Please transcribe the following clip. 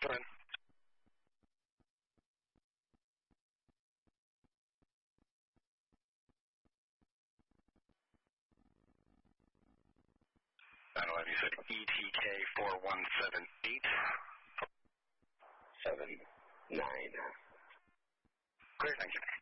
Go ahead. You said ETK 4178. 79. Great, thank you.